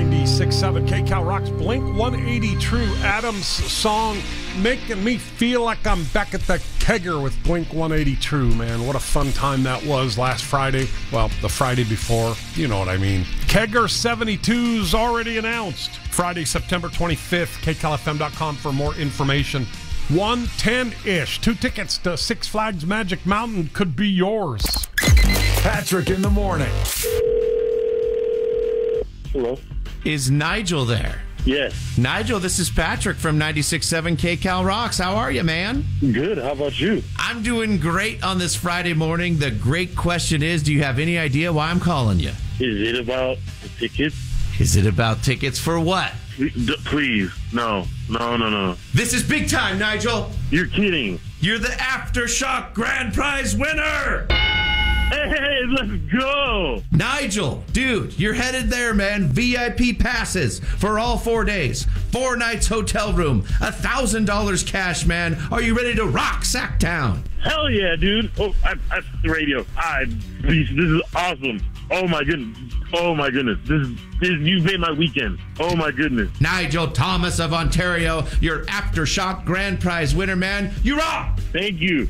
96.7 KCal Rocks, Blink 180 True, Adam's song, making me feel like I'm back at the kegger with Blink 180 True, man. What a fun time that was last Friday. Well, the Friday before, you know what I mean. Kegger 72's already announced. Friday, September 25th, KCalFM.com for more information. 110-ish. 2 tickets to Six Flags Magic Mountain could be yours. Patrick in the morning. Hello. Is Nigel there? Yes. Nigel, this is Patrick from 96.7 KCal Rocks. How are you, man? Good. How about you? I'm doing great on this Friday morning. The great question is, do you have any idea why I'm calling you? Is it about the tickets? Is it about tickets for what? Please. No. This is big time, Nigel. You're kidding. You're the Aftershock Grand Prize winner. Hey, let's go. Nigel, dude, you're headed there, man. VIP passes for all 4 days. 4 nights hotel room. $1,000 cash, man. Are you ready to rock Sacktown? Hell yeah, dude. Oh, I the radio. This is awesome. Oh my goodness. This you made my weekend. Oh my goodness. Nigel Thomas of Ontario, your Aftershock Grand Prize winner, man. You rock. Thank you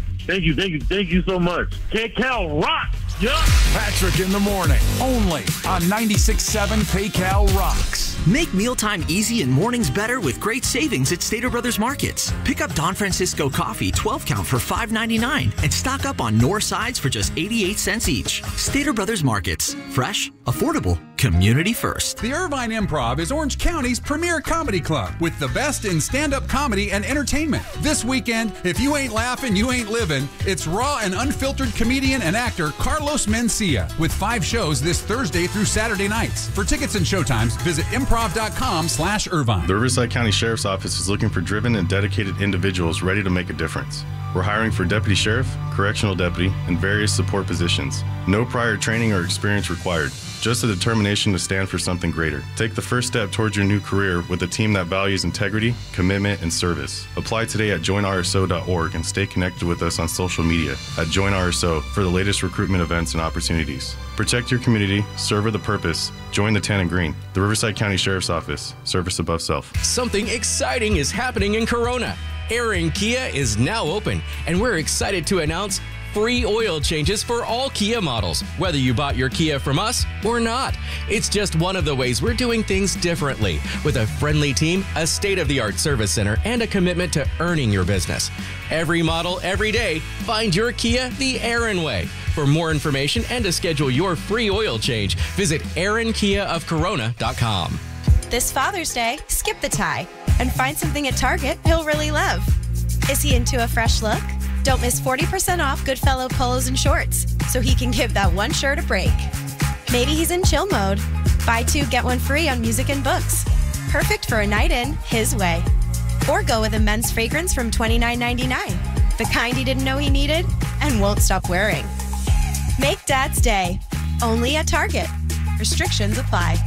so much. KCal rocks. Yeah. Patrick in the morning, only on 96.7 KCal Rocks. Make mealtime easy and mornings better with great savings at Stater Brothers Markets. Pick up Don Francisco coffee 12 count for $5.99 and stock up on Knorr sides for just 88 cents each. Stater Brothers Markets. Fresh, affordable, community first. The Irvine Improv is Orange County's premier comedy club with the best in stand-up comedy and entertainment. This weekend, if you ain't laughing, you ain't living. It's raw and unfiltered comedian and actor Carlos Mencia with 5 shows this Thursday through Saturday nights. For tickets and showtimes, visit improv.com/Irvine. The Riverside County Sheriff's Office is looking for driven and dedicated individuals ready to make a difference. We're hiring for deputy sheriff, correctional deputy, and various support positions. No prior training or experience required. Just a determination to stand for something greater. Take the first step towards your new career with a team that values integrity, commitment, and service. Apply today at joinrso.org and stay connected with us on social media at JoinRSO for the latest recruitment events and opportunities. Protect your community, serve with a purpose. Join the Tan and Green. The Riverside County Sheriff's Office. Service above self. Something exciting is happening in Corona. Aaron Kia is now open, and we're excited to announce free oil changes for all Kia models, whether you bought your Kia from us or not. It's just one of the ways we're doing things differently, with a friendly team, a state-of-the-art service center, and a commitment to earning your business. Every model, every day, find your Kia the Aaron way. For more information and to schedule your free oil change, visit AaronKiaofCorona.com. This Father's Day, skip the tie and find something at Target he'll really love. Is he into a fresh look? Don't miss 40% off Goodfellow polos and shorts so he can give that one shirt a break. Maybe he's in chill mode. Buy 2, get 1 free on music and books. Perfect for a night in his way. Or go with a men's fragrance from $29.99. The kind he didn't know he needed and won't stop wearing. Make Dad's Day. Only at Target. Restrictions apply.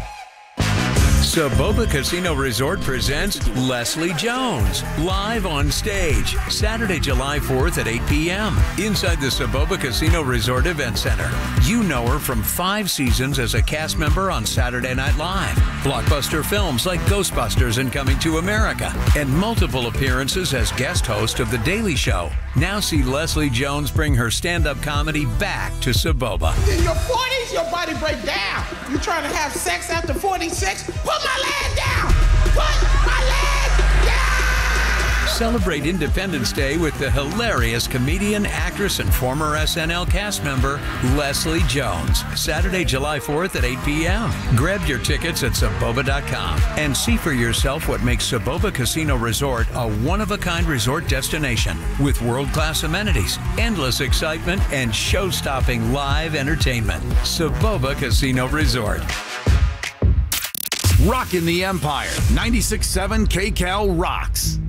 Soboba Casino Resort presents Leslie Jones, live on stage, Saturday, July 4th at 8 p.m. inside the Soboba Casino Resort Event Center. You know her from 5 seasons as a cast member on Saturday Night Live, blockbuster films like Ghostbusters and Coming to America, and multiple appearances as guest host of The Daily Show. Now see Leslie Jones bring her stand-up comedy back to Soboba. In your 40s, your body break down. You trying to have sex after 46? Put my leg down! Put my leg down! Celebrate Independence Day with the hilarious comedian, actress, and former SNL cast member, Leslie Jones. Saturday, July 4th at 8 p.m. Grab your tickets at Soboba.com and see for yourself what makes Soboba Casino Resort a one-of-a-kind resort destination with world-class amenities, endless excitement, and show-stopping live entertainment. Soboba Casino Resort. Rockin' the Empire, 96.7 KCal Rocks.